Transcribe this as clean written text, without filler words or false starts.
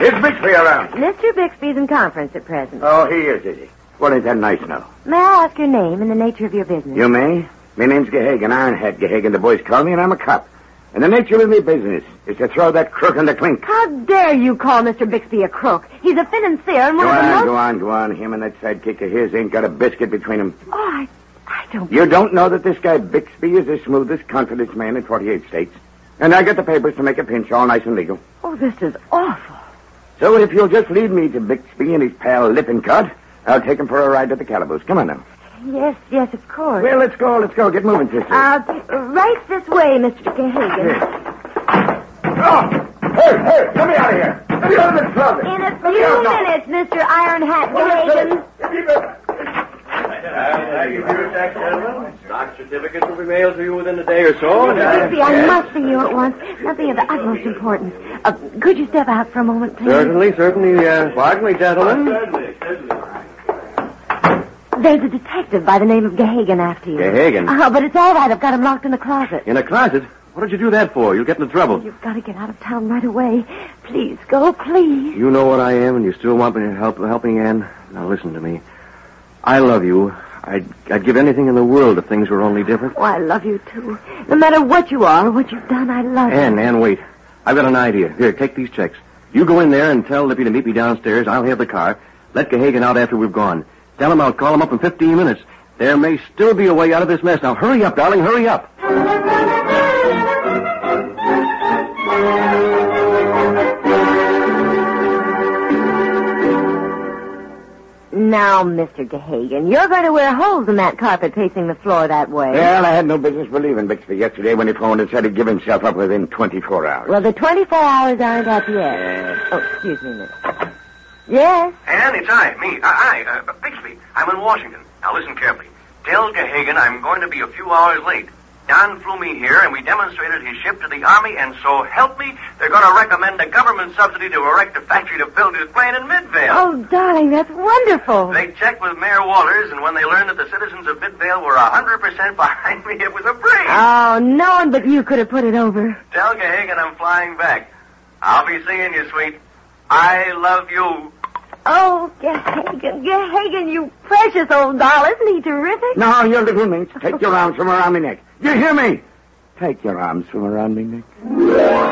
Is Bixby around? Mr. Bixby's in conference at present. Oh, he is he? Well, ain't that nice now? May I ask your name and the nature of your business? You may. My name's Gehagen, Ironhead Gehagen. The boys call me, and I'm a cop. And the nature of my business is to throw that crook in the clink. How dare you call Mr. Bixby a crook? He's a financier and one of the most... Go on. Him and that sidekick of his ain't got a biscuit between them. Oh, I don't... You don't know that this guy Bixby is the smoothest, confident man in 48 states? And I got the papers to make a pinch, all nice and legal. Oh, this is awful. So if you'll just lead me to Bixby and his pal Lippincott, I'll take him for a ride to the calaboose. Come on now. Yes, of course. Well, let's go. Get moving, sister. Right this way, Mr. Gehagen. Oh! Hey, let me out of here. Let me out of this closet. In a few minutes, Mr. Iron Hat Gehagen. Thank you for your tax, gentlemen. Stock certificates will be mailed to you within a day or so. Mr. Bixby, I must see you at once. Something of the utmost importance. Could you step out for a moment, please? Certainly. Pardon me, gentlemen. Certainly. There's a detective by the name of Gehagen after you. Gehagen? Oh, but it's all right. I've got him locked in the closet. In a closet? What did you do that for? You'll get into trouble. You've got to get out of town right away. Please, go, please. You know what I am, and you still want me to helping Ann? Now listen to me. I love you. I'd give anything in the world if things were only different. Oh, I love you, too. No matter what you are or what you've done, I love you. Ann, wait. I've got an idea. Here, take these checks. You go in there and tell Lippy to meet me downstairs. I'll have the car. Let Gehagen out after we've gone. Tell him I'll call him up in 15 minutes. There may still be a way out of this mess. Now, hurry up, darling, hurry up. Now, Mr. Gehagen, you're going to wear holes in that carpet pacing the floor that way. Well, I had no business believing Bixby yesterday when he phoned and said he'd give himself up within 24 hours. Well, the 24 hours aren't up yet. Oh, excuse me a minute. Yes? Ann, it's I, Bixby. I'm in Washington. Now listen carefully. Tell Gehagen I'm going to be a few hours late. Don flew me here, and we demonstrated his ship to the Army, and so help me, they're going to recommend a government subsidy to erect a factory to build his plane in Midvale. Oh, darling, that's wonderful. They checked with Mayor Walters, and when they learned that the citizens of Midvale were 100% behind me, it was a breeze. Oh, no one but you could have put it over. Tell Gehagen I'm flying back. I'll be seeing you, sweet. I love you. Oh, Gehagen, you precious old doll. Isn't he terrific? No, you little minx. Take your arms from around me neck. You hear me? Take your arms from around me neck.